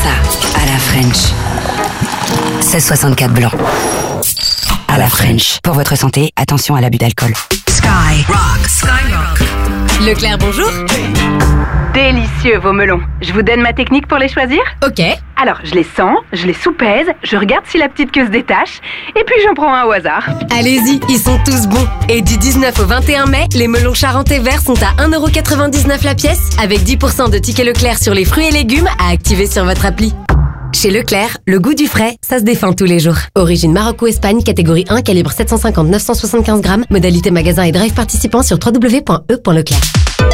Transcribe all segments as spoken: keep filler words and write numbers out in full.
ça à la French. seize soixante-quatre blanc. À la French. Pour votre santé, attention à l'abus d'alcool. Sky Rock. Skyrock. Leclerc, bonjour. Délicieux vos melons. Je vous donne ma technique pour les choisir ? Ok. Alors, je les sens, je les soupèse, je regarde si la petite queue se détache, et puis j'en prends un au hasard. Allez-y, ils sont tous bons. Et du dix-neuf au vingt et un mai, les melons charentais verts sont à un euro quatre-vingt-dix-neuf la pièce, avec dix pour cent de tickets Leclerc sur les fruits et légumes à activer sur votre appli. Chez Leclerc, le goût du frais, ça se défend tous les jours. Origine Maroc ou Espagne, catégorie un, calibre sept cent cinquante neuf cent soixante-quinze grammes. Modalité magasin et drive participant sur w w w point e point leclerc.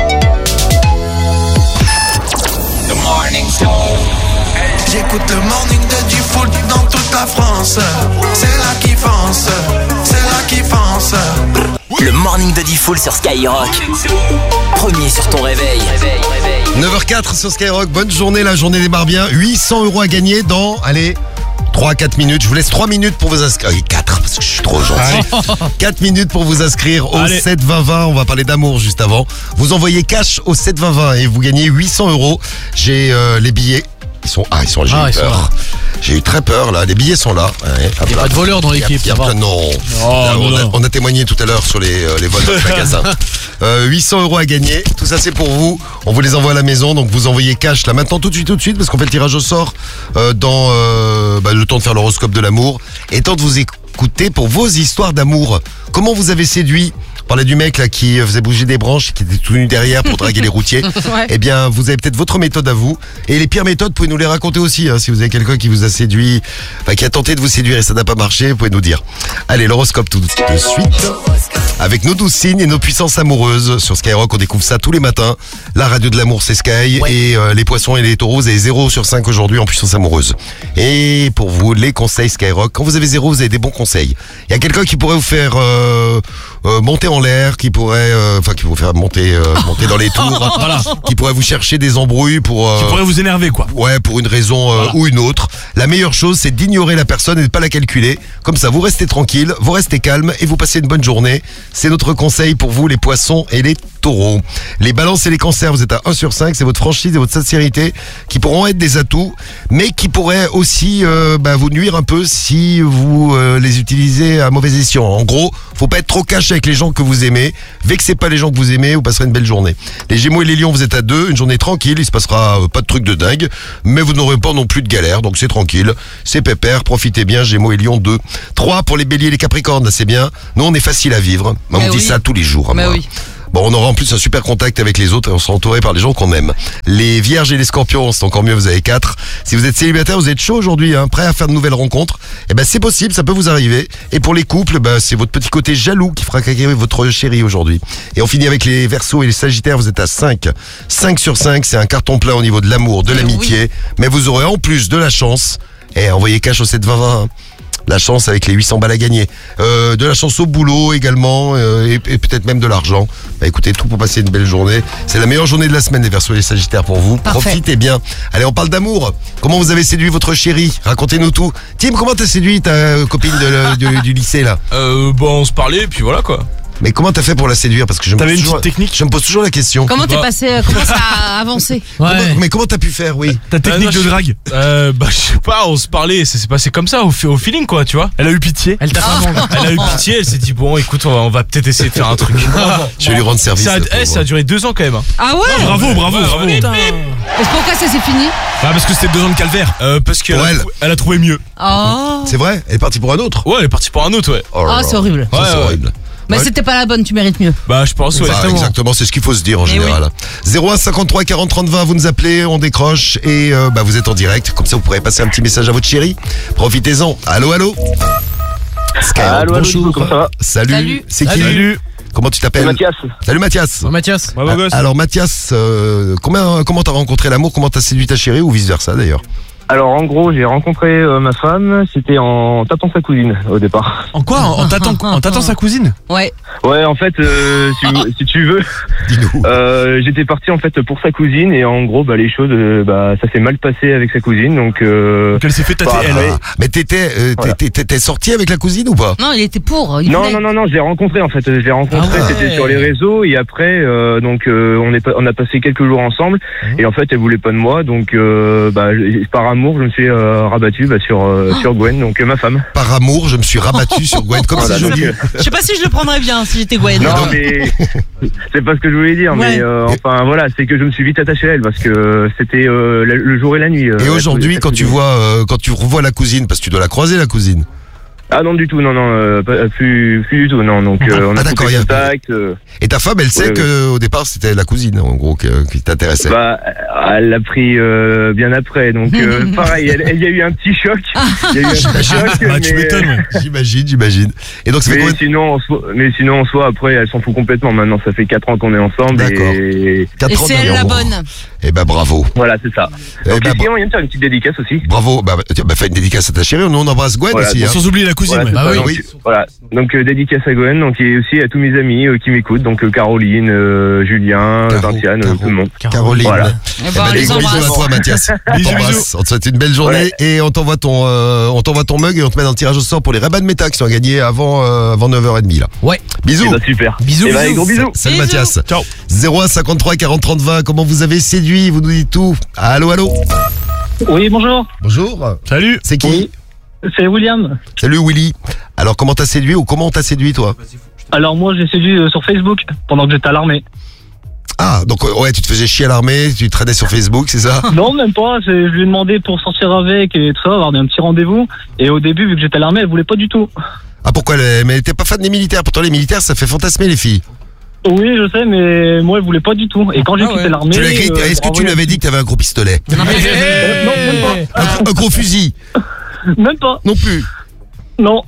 The Morning Show. J'écoute le morning de du foot dans toute la France. C'est là qui fonce, c'est là qui fonce. Le morning de Diffoul sur Skyrock. Premier sur ton réveil. neuf heures quatre sur Skyrock. Bonne journée, la journée démarre bien. huit cents euros à gagner dans, allez, trois à quatre minutes. Je vous laisse trois minutes pour vous inscrire. Oui, quatre, parce que je suis trop gentil. quatre minutes pour vous inscrire au Allez. sept vingt vingt. On va parler d'amour juste avant. Vous envoyez cash au sept vingt vingt et vous gagnez huit cents euros. J'ai euh, les billets. Ils sont, ah, ils sont, j'ai Ah, eu ils sont peur. là. J'ai eu très peur, là. Les billets sont là. Ouais, Il n'y a pas de voleurs dans l'équipe, Il y a ça va. plein- non. Oh, Là, non, on, a, non. on a témoigné tout à l'heure sur les, euh, les vols dans le magasin. Euh, huit cents euros à gagner. Tout ça, c'est pour vous. On vous les envoie à la maison. Donc, vous envoyez cash là maintenant, tout de suite, tout de suite, parce qu'on fait le tirage au sort euh, dans euh, bah, le temps de faire l'horoscope de l'amour. Et temps de vous écouter pour vos histoires d'amour. Comment vous avez séduit? On parlait du mec là qui faisait bouger des branches, qui était tout nu derrière pour draguer les routiers. Eh bien, vous avez peut-être votre méthode à vous. Et les pires méthodes, vous pouvez nous les raconter aussi. Hein, si vous avez quelqu'un qui vous a séduit, enfin, qui a tenté de vous séduire et ça n'a pas marché, vous pouvez nous dire. Allez, l'horoscope tout de suite. Avec nos douze signes et nos puissances amoureuses. Sur Skyrock, on découvre ça tous les matins. La radio de l'amour, c'est Sky. Ouais. Et euh, les poissons et les taureaux, vous avez zéro sur cinq aujourd'hui en puissance amoureuse. Et pour vous, les conseils Skyrock. Quand vous avez zéro, vous avez des bons conseils. Il y a quelqu'un qui pourrait vous faire euh, euh, monter en l'air, qui pourrait, euh, enfin, qui pourrait vous faire monter, euh, monter dans les tours, Voilà. qui pourrait vous chercher des embrouilles pour. euh, Qui pourrait vous énerver, quoi. Ouais, pour une raison euh, Voilà. ou une autre. La meilleure chose, c'est d'ignorer la personne et de ne pas la calculer. Comme ça, vous restez tranquille, vous restez calme et vous passez une bonne journée. C'est notre conseil pour vous, les poissons et les taureaux. Les balances et les cancers, vous êtes à un sur cinq. C'est votre franchise et votre sincérité qui pourront être des atouts, mais qui pourraient aussi euh, bah, vous nuire un peu si vous euh, les utilisez à mauvais escient. En gros, faut pas être trop cash avec les gens que vous aimez. Vexez pas les gens que vous aimez, vous passerez une belle journée. Les Gémeaux et les Lions, vous êtes à deux, une journée tranquille, il se passera euh, pas de trucs de dingue, mais vous n'aurez pas non plus de galère, donc c'est tranquille, c'est pépère, profitez bien, Gémeaux et Lions deux. trois pour les Béliers et les Capricornes, c'est bien. Nous, on est facile à vivre, mais on Mais me dit oui. ça tous les jours. Mais moi. oui. Bon, on aura en plus un super contact avec les autres et on sera entouré par les gens qu'on aime. Les Vierges et les Scorpions, c'est encore mieux, vous avez quatre. Si vous êtes célibataire, vous êtes chaud aujourd'hui, hein, prêt à faire de nouvelles rencontres, eh ben c'est possible, ça peut vous arriver. Et pour les couples, ben, c'est votre petit côté jaloux qui fera craquer votre chérie aujourd'hui. Et on finit avec les Verseaux et les Sagittaires, vous êtes à cinq. cinq sur cinq, c'est un carton plein au niveau de l'amour, de Eh l'amitié, mais vous aurez en plus de la chance. Et envoyez cash au sept vingt vingt. hein. La chance avec les huit cents balles à gagner. Euh, de la chance au boulot également, euh, et, et peut-être même de l'argent. Bah écoutez, tout pour passer une belle journée. C'est la meilleure journée de la semaine, les Verseaux et les Sagittaires pour vous. Parfait. Profitez bien. Allez, on parle d'amour. Comment vous avez séduit votre chérie? Racontez-nous tout. Tim, comment t'as séduit ta euh, copine de le- du, du lycée là? Euh, bon, on se parlait, et puis voilà quoi. Mais comment t'as fait pour la séduire? Parce que je me T'avais pose une toujours, petite technique? je me pose toujours la question. Comment t'es Bah. passé, euh, comment ça a avancé? Comment- mais comment t'as pu faire, oui? Ta technique Euh, non, de je- drague. Euh, bah, je sais pas, on se parlait, ça s'est passé comme ça, au, fi- au feeling quoi, tu vois. Elle a eu pitié. Elle t'a pas mangé. Elle a eu pitié, elle s'est dit, bon, écoute, on va, on va peut-être essayer de faire un truc. Je vais lui rendre service. Ça a, le eh, pauvre. ça a duré deux ans quand même. hein. Ah ouais? Bravo, bravo, Ouais, bravo. ouais, Putain. Et pourquoi ça s'est fini? Bah, parce que c'était deux ans de calvaire. Euh, parce qu'elle Pour a, elle. trou- elle a trouvé mieux. Oh, C'est vrai? Elle est partie pour un autre? Ouais, elle est partie pour un autre, ouais. Oh là Ah, là. c'est horrible. Ça, Ouais, c'est ouais. horrible. Mais Ouais. c'était pas la bonne, tu mérites mieux. Bah, je pense, ouais. Bah, exactement, c'est ce qu'il faut se dire en Eh général. zéro un cinquante-trois quarante trente vingt, vous nous appelez, on décroche et euh, bah, vous êtes en direct. Comme ça, vous pourrez passer un petit message à votre chérie. Profitez-en. Allô, allô. Skyrock, Allô, allô, bonjour. comment ça va? Salut. Salut. C'est qui? Salut. Comment tu C'est t'appelles? Mathias. Salut Mathias. Bon, Mathias. Bravo, gosse. Alors Mathias, euh, combien, comment t'as rencontré l'amour? Comment t'as séduit ta chérie ou vice versa d'ailleurs? Alors en gros, j'ai rencontré euh, ma femme, c'était en tapant sa cousine au départ. En quoi? En, en tâtant, en tâtant sa cousine? Ouais. Ouais, en fait, euh, si, si tu veux, Dis-nous. euh, j'étais parti en fait pour sa cousine et en gros, bah les choses, euh, bah ça s'est mal passé avec sa cousine, donc. Euh, Donc elle s'est fait tâter bah, elle. ouais. Ah, mais t'étais, euh, Voilà. t'étais, t'étais sorti avec la cousine ou pas? Non, il était pour. Il Non, voulait. non, non, non, je l'ai rencontré en fait. Je l'ai rencontré, Ah ouais. c'était sur les réseaux et après, euh, donc euh, on est, pas- on a passé quelques jours ensemble et en fait, elle voulait pas de moi, donc euh, bah, apparemment. amour, je me suis euh, rabattu bah, sur, euh, sur Gwen, donc euh, ma femme. Par amour, je me suis rabattu sur Gwen, comme Voilà, c'est donc, joli. euh, Je sais pas si je le prendrais bien si j'étais Gwen. Non, mais c'est pas ce que je voulais dire, Ouais. mais euh, enfin voilà, c'est que je me suis vite attaché à elle parce que c'était euh, le, le jour et la nuit. euh, Et la- aujourd'hui, la quand tu cousine. vois, euh, quand tu revois la cousine, parce que tu dois la croiser, la cousine. Ah non du tout, non non, euh, pas- plus, plus du tout, non. Donc euh, on a Ah, d'accord, coupé il y a- contact. euh, Et ta femme, elle sait Ouais, que au départ, c'était la cousine, en gros, que- qui t'intéressait. Bah, elle l'a pris euh, bien après, donc euh, pareil, elle- il y a eu un petit choc. Il y a eu un petit choc, Ah, tu mais, m'étonnes. ouais. J'imagine, j'imagine. Et donc, ça fait mais combien de... sinon, en soi, mais sinon en soi, après, elle s'en fout complètement. Maintenant, ça fait quatre ans qu'on est ensemble. D'accord. Et quatre Et ans c'est elle la d'amour. bonne. Eh ben, bravo. voilà, c'est ça. Eh Donc, ben, sinon, il y a une petite dédicace aussi. Bravo. Bah, bah, tiens, bah, fais une dédicace à ta chérie. Nous, on embrasse Gwen Voilà, aussi. donc, Hein. Sans oublier la cousine. Voilà, ouais. c'est Bah ça, oui. donc, voilà. Donc euh, dédicace à Gwen, donc et aussi à tous mes amis euh, qui m'écoutent, donc euh, Caroline, euh, Julien, Caro, Vinciane, Caro. tout le monde. Caroline. Voilà. Eh Eh ben, ben, on des les gros bisous à embrasse. toi, Mathias. On Bisous, t'embrasse. On te souhaite une belle journée et on t'envoie ton, euh, on t'envoie ton mug et on te met dans le tirage au sort pour les Ray-Ban Meta qui sont à gagner avant, euh, avant neuf heures trente là. Ouais. Bisous. Eh ben, super. Bisous, Eh ben, bisous. gros bisous. Salut Bisous. Mathias. Ciao. zéro un cinquante-trois quarante trente vingt. Comment vous avez séduit? Vous nous dites tout. Allô, allô. Oui, bonjour. Bonjour. Salut. C'est qui? Oui. C'est William. Salut Willy. Alors, comment t'as séduit ou comment on t'a séduit, toi? Alors moi, j'ai séduit euh, sur Facebook pendant que j'étais à l'armée. Ah, donc euh, ouais, tu te faisais chier à l'armée, tu traînais sur Facebook, c'est ça? Non, même pas. c'est- Je lui ai demandé pour sortir avec et tout ça, avoir un petit rendez-vous. Et au début, vu que j'étais à l'armée, elle voulait pas du tout. Ah, pourquoi elle, mais elle était pas fan des militaires? Pourtant, les militaires, ça fait fantasmer les filles. Oui, je sais, mais moi, elle voulait pas du tout. Et quand j'ai Ah quitté ouais. l'armée, Tu l'as écrit, euh, est-ce que tu lui avais dit que t'avais un gros pistolet? Euh, non, même un, gros- un gros fusil? pas. Même pas. Non plus. Non.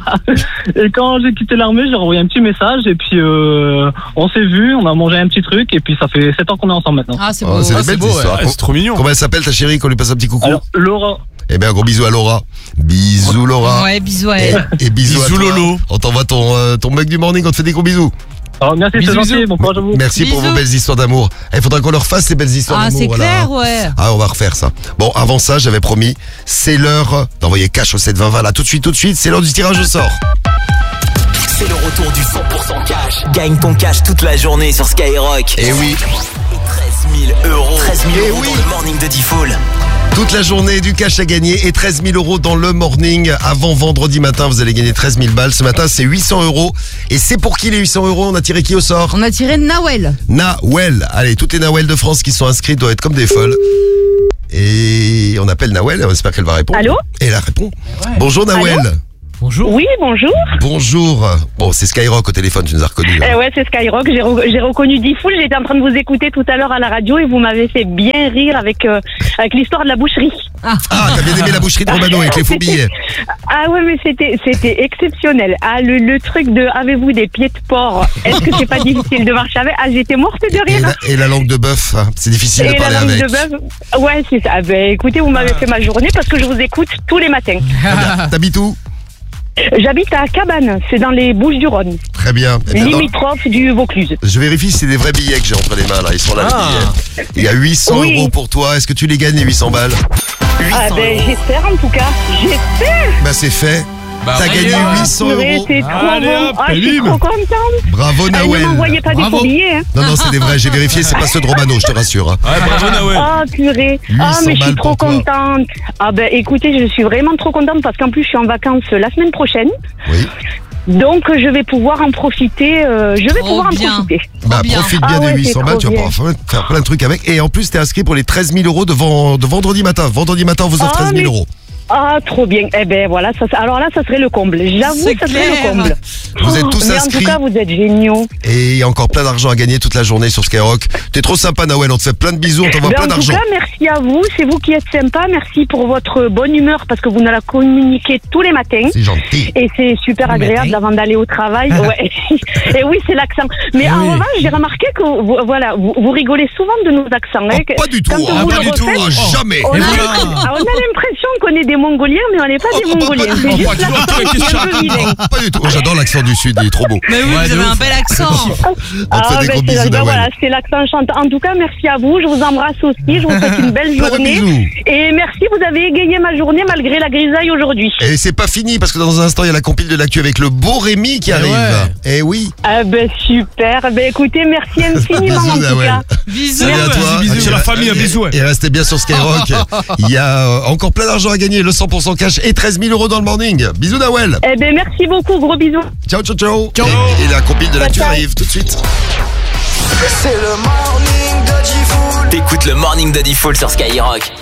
Et quand j'ai quitté l'armée, j'ai envoyé un petit message et puis euh, on s'est vu, on a mangé un petit truc et puis ça fait sept ans qu'on est ensemble maintenant. Ah, c'est Oh, beau. c'est Ah, des c'est belles beau, ouais. histoires. Ah, c'est trop mignon. Comment elle s'appelle ta chérie, qu'on lui passe un petit coucou? Alors, Laura. Eh bien, un gros bisou à Laura. Bisous Laura. Ouais, bisous à Et, elle. et bisous, à Bisous, toi. Lolo. On t'envoie ton, euh, ton mug du morning, on te fait des gros bisous. Alors, merci, Bisous, c'est gentil. bisous. Bon courage à vous. Merci pour Bisous. vos belles histoires d'amour. Il faudra qu'on leur fasse ces belles histoires Ah, d'amour. c'est voilà. clair, ouais. Ah, on va refaire ça. Bon, avant ça, j'avais promis, c'est l'heure d'envoyer cash au sept vingt vingt. Là, tout de suite, tout de suite, c'est l'heure du tirage au sort. C'est le retour du cent pour cent cash. Gagne ton cash toute la journée sur Skyrock. Et oui, treize mille euros. treize mille Eh euros oui. dans le morning de Diffoul. toute la journée du cash à gagner et treize mille euros dans le morning. Avant vendredi matin, vous allez gagner treize mille balles. Ce matin, c'est huit cents euros. Et c'est pour qui les huit cents euros? On a tiré qui au sort? On a tiré Nawel. Nawel. Allez, toutes les Nawel de France qui sont inscrites doivent être comme des folles. Et on appelle Nawel, on espère qu'elle va répondre. Allô? Et elle répond. Bonjour Nawel. Bonjour. Oui, bonjour. Bonjour. Bon, c'est Skyrock au téléphone, tu nous as reconnus. Eh ouais, c'est Skyrock. J'ai, re- j'ai reconnu Diffoul. J'étais en train de vous écouter tout à l'heure à la radio et vous m'avez fait bien rire avec, euh, avec l'histoire de la boucherie. Ah, t'as bien aimé la boucherie de Romano avec les faux billets. Ah ouais, mais c'était, c'était exceptionnel. Ah, le, le truc de avez-vous des pieds de porc? Est-ce que c'est pas difficile de marcher avec? Ah, j'étais morte de Et rire. la, et la langue de bœuf, hein, c'est difficile de Et parler la langue avec. de bœuf. Ouais, c'est ça. Ben, écoutez, vous m'avez fait ma journée parce que je vous écoute tous les matins. Très bien. T'habites où? J'habite à Cabane, c'est dans les Bouches-du-Rhône, Très bien. Eh bien, non, limitrophe du Vaucluse. je vérifie si c'est des vrais billets que j'ai entre les mains là. Ils sont là Ah. les billets. Il y a huit cents Oui. euros pour toi. Est-ce que tu les gagnes les huit cents balles? Ah ben, j'espère en tout cas. J'espère. Bah c'est fait. Bah, T'as allez, gagné hop. huit cents Purée, euros. c'est trop Allez, bon. hop, Ah, je suis bim. trop contente. Bravo Ah, Nawel. ne m'envoyez pas Bravo. des faux billets. Hein. Non non c'est des vrais. J'ai vérifié. C'est pas ceux de Romano. Je te rassure. hein. Ouais, bravo Nawel. Ah purée. huit Ah cents mais je balles suis trop pour toi. contente. Ah ben écoutez, je suis vraiment trop contente parce qu'en plus je suis en vacances la semaine prochaine. Oui. Donc je vais pouvoir en profiter. euh, je vais Trop pouvoir bien. en profiter. Bah bien. profite bien Ah ouais, des huit cents c'est balles. trop Tu vas bien. pouvoir faire plein de trucs avec. Et en plus t'es inscrit pour les treize mille euros de, ven- de vendredi matin. Vendredi matin on vous offre Ah, treize mille mais- euros. Ah trop bien. Eh ben voilà. Ça, alors là, ça serait le comble. J'avoue, C'est ça serait clair. le comble. Vous êtes Oh, tous mais en inscrits. tout cas, vous êtes géniaux. Et il y a encore plein d'argent à gagner toute la journée sur Skyrock. T'es trop sympa Nawel. On te fait plein de bisous. On t'envoie Ben, plein en tout d'argent. cas, merci à vous. C'est vous qui êtes sympa. Merci pour votre bonne humeur parce que vous nous la communiquez tous les matins. C'est gentil. Et c'est super agréable avant d'aller au travail. Ouais. Et oui, c'est l'accent. Mais en revanche, j'ai remarqué que vous, voilà, vous, vous rigolez souvent de nos accents. hein, Oh, que- pas du tout. quand Ah, vous pas le du tout. refaites, Ah, jamais. On a, Et voilà. ah, on a l'impression on connaît des Mongoliens, mais on n'est pas des Mongoliens. C'est juste l'accent qui est un peu vilain. Pas du tout. Oh, j'adore l'accent du Sud, il est trop beau. Mais oui, Ouais, vous de avez ouf. un bel accent. On te fait Ah, des ben, gros c'est- bisous, ben, Nawel. voilà, c'est l'accent chantant. En tout cas, merci à vous. Je vous embrasse aussi. Je vous souhaite une belle Plein de journée. bisous. Et merci, vous avez égayé ma journée malgré la grisaille aujourd'hui. Et c'est pas fini parce que dans un instant il y a la compile de l'actu avec le beau Rémi qui Eh arrive. ouais. Eh oui. Ah ben super. Ben écoutez, merci infiniment Bisous, en tout Nawel. cas. Bisous. Salut à toi. Bisous, bisous. C'est la famille, un bisou, ouais. Et restez bien sur Skyrock. Il y a euh, encore plein d'argent à gagner, le cent pour cent cash et treize mille euros dans le morning. Bisous Nawel. Eh ben merci beaucoup, gros bisous. Ciao ciao ciao. Et, et la compile de l'actu Ciao, ciao. arrive tout de suite. C'est le morning de Diffoul. T'écoutes le morning de Diffoul sur Skyrock.